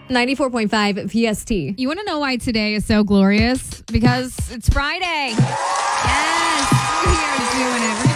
94.5 PST. You want to know why today is so glorious? Because it's Friday. Yes, we are doing it.